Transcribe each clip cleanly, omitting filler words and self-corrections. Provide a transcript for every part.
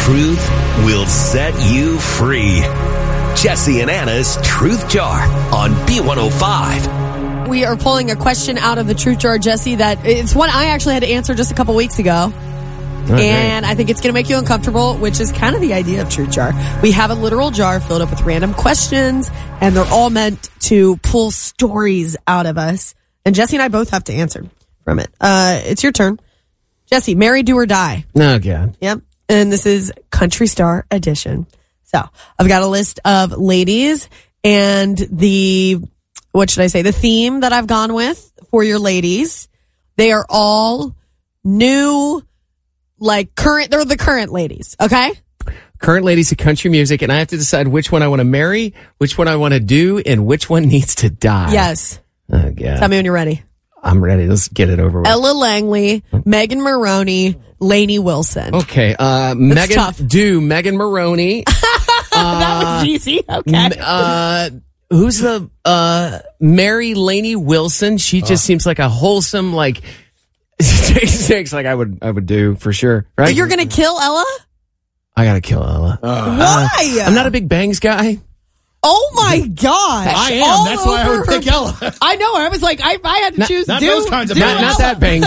truth will set you free. Jesse and Anna's Truth Jar on B105. We are pulling a question out of the Truth Jar, Jesse, that it's one I actually had to answer just a couple weeks ago. Okay. And I think it's going to make you uncomfortable, which is kind of the idea of Truth Jar. We have a literal jar filled up with random questions, and they're all meant to pull stories out of us. And Jesse and I both have to answer from it. It's your turn. Jesse, marry, do or die. Oh, God. Yep. And this is Country Star Edition. So I've got a list of ladies and the theme that I've gone with for your ladies. They are all new, they're the current ladies. Okay. Current ladies of country music. And I have to decide which one I want to marry, which one I want to do, and which one needs to die. Yes. Oh, God. Tell me when you're ready. I'm ready. Let's get it over with. Ella Langley, Megan Maroney, Lainey Wilson. Okay. Megan Maroney. That was easy. Okay. Who's the Mary Lainey Wilson? She just seems like a wholesome, six I would do for sure. Right? You're gonna kill Ella? I gotta kill Ella. Why? I'm not a big Bangs guy. Oh my gosh! I am. That's why I would pick Ella. I know. I was like, I had to choose. Not those kinds of not that Bang,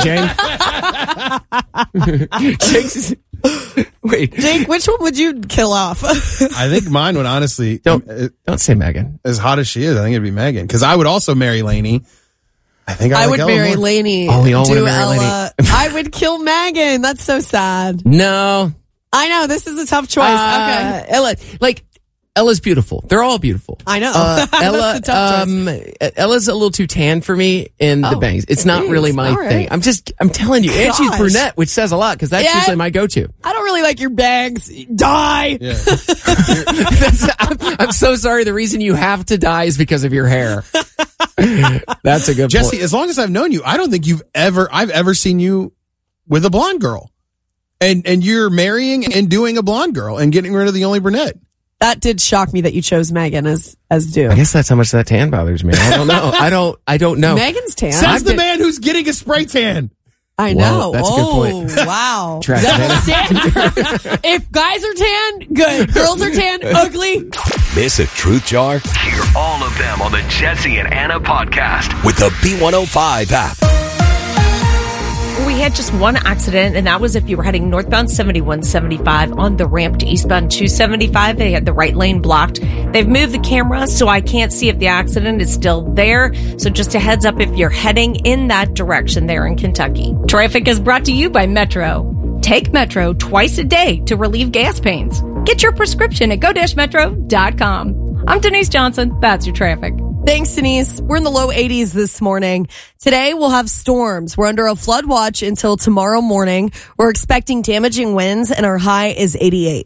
Jane. Wait, Jake, which one would you kill off? I think mine would honestly don't say Megan. As hot as she is, I think it'd be Megan because I would also marry Lainey. I think I would marry Lainey. Oh, we all want to marry Ella. Lainey. I would kill Megan. That's so sad. No, I know this is a tough choice. Okay, Ella, Ella's beautiful. They're all beautiful. I know. Ella, That's a tough choice. Ella's a little too tan for me in the Bangs. It's not really my thing. I'm telling you. And she's brunette, which says a lot because that's usually my go-to. I don't really like your bangs. Die. Yeah. I'm so sorry. The reason you have to die is because of your hair. That's a good Jesse, point. as long as I've known you, I don't think I've ever seen you with a blonde girl. And you're marrying and doing a blonde girl and getting rid of the only brunette. That did shock me that you chose Megan as due. I guess that's how much that tan bothers me. I don't know. I don't know. Megan's tan. Says the man who's getting a spray tan. I know. Whoa, that's a good point. Wow. That's standard. If guys are tan, good. Girls are tan, ugly. Miss a Truth Jar? Hear all of them on the Jesse and Anna podcast with the B105 app. We had just one accident, and that was if you were heading northbound 7175 on the ramp to eastbound 275. They had the right lane blocked. They've moved the camera, so I can't see if the accident is still there. So just a heads up if you're heading in that direction there in Kentucky. Traffic is brought to you by Metro. Take Metro twice a day to relieve gas pains. Get your prescription at go-metro.com. I'm Denise Johnson. That's your traffic. Thanks, Denise. We're in the low 80s this morning. Today, we'll have storms. We're under a flood watch until tomorrow morning. We're expecting damaging winds, and our high is 88.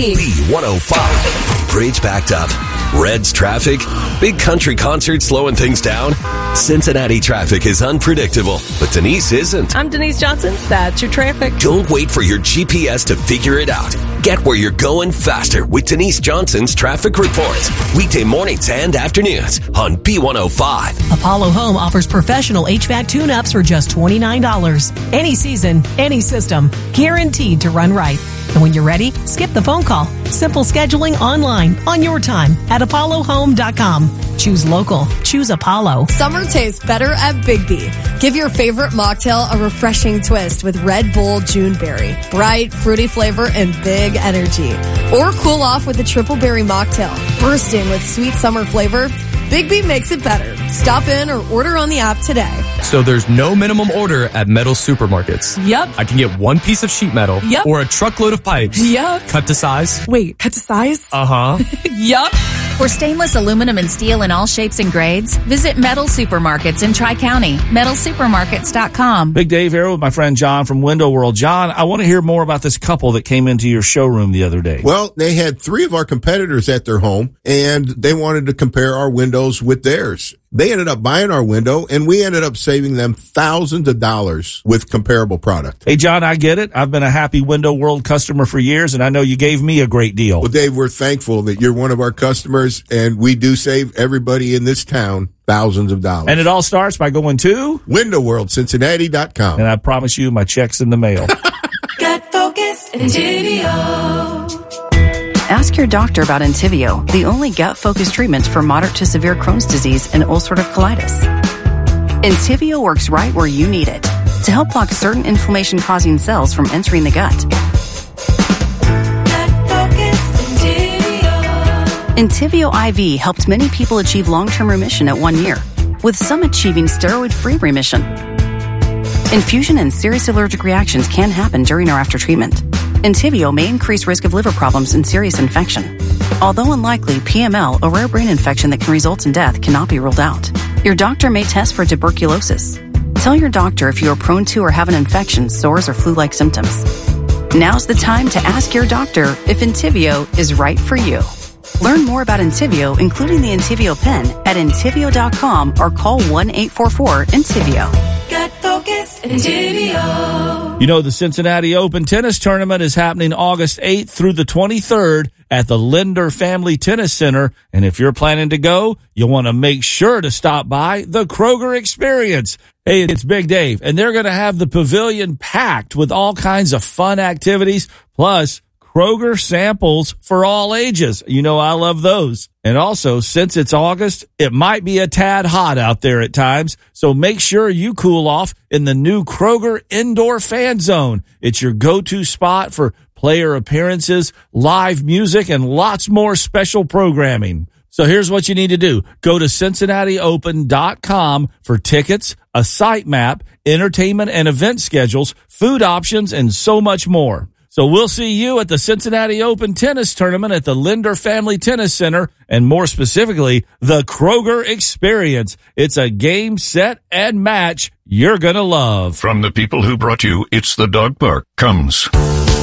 B105. Bridge backed up. Reds traffic. Big country concert slowing things down. Cincinnati traffic is unpredictable, but Denise isn't. I'm Denise Johnson. That's your traffic. Don't wait for your GPS to figure it out. Get where you're going faster with Denise Johnson's traffic reports. Weekday mornings and afternoons on B105. Apollo Home offers professional HVAC tune-ups for just $29. Any season, any system, guaranteed to run right. And when you're ready, skip the phone call. Simple scheduling online on your time at apollohome.com. Choose local. Choose Apollo. Summer tastes better at Bigby. Give your favorite mocktail a refreshing twist with Red Bull Juneberry. Bright, fruity flavor and big energy. Or cool off with a triple berry mocktail. Bursting with sweet summer flavor. Bigby makes it better. Stop in or order on the app today. So there's no minimum order at metal supermarkets. Yep. I can get one piece of sheet metal. Yep. Or a truckload of pipes. Yep. Cut to size. Wait, cut to size? Uh-huh. Yup. For stainless aluminum and steel in all shapes and grades, visit Metal Supermarkets in Tri-County. MetalSupermarkets.com. Big Dave here with my friend John from Window World. John, I want to hear more about this couple that came into your showroom the other day. Well, they had 3 of our competitors at their home, and they wanted to compare our windows with theirs. They ended up buying our window, and we ended up saving them thousands of dollars with comparable product. Hey, John, I get it. I've been a happy Window World customer for years, and I know you gave me a great deal. Well, Dave, we're thankful that you're one of our customers, and we do save everybody in this town thousands of dollars. And it all starts by going to WindowWorldCincinnati.com. And I promise you my check's in the mail. Got focused and JDO. your doctor about Entyvio, the only gut-focused treatment for moderate to severe Crohn's disease and ulcerative colitis. Entyvio works right where you need it to help block certain inflammation-causing cells from entering the gut. Entyvio IV helped many people achieve long-term remission at 1 year, with some achieving steroid-free remission. Infusion and serious allergic reactions can happen during or after treatment. Entyvio may increase risk of liver problems and serious infection. Although unlikely, PML, a rare brain infection that can result in death, cannot be ruled out. Your doctor may test for tuberculosis. Tell your doctor if you are prone to or have an infection, sores, or flu-like symptoms. Now's the time to ask your doctor if Entyvio is right for you. Learn more about Entyvio, including the Entyvio pen, at Entyvio.com or call 1-844-ENTYVIO. Gut focused Entyvio. You know, the Cincinnati Open Tennis Tournament is happening August 8th through the 23rd at the Linder Family Tennis Center. And if you're planning to go, you'll want to make sure to stop by the Kroger Experience. Hey, it's Big Dave, and they're going to have the pavilion packed with all kinds of fun activities, plus Kroger samples for all ages. You know, I love those. And also, since it's August, it might be a tad hot out there at times. So make sure you cool off in the new Kroger Indoor Fan Zone. It's your go-to spot for player appearances, live music, and lots more special programming. So here's what you need to do. Go to CincinnatiOpen.com for tickets, a site map, entertainment and event schedules, food options, and so much more. So we'll see you at the Cincinnati Open Tennis Tournament at the Linder Family Tennis Center, and more specifically, the Kroger Experience. It's a game, set, and match you're going to love. From the people who brought you It's the Dog Park comes